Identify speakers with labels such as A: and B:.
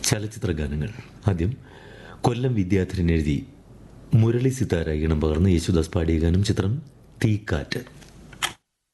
A: ചലച്ചിത്ര ഗാനങ്ങൾ. ആദ്യം കൊല്ലം വിദ്യാധരൻ എഴുതി മുരളി സിതാര ഈണം പകർന്ന് യേശുദാസ് പാടിയ ഗാനം. ചിത്രം തീക്കാറ്റ്.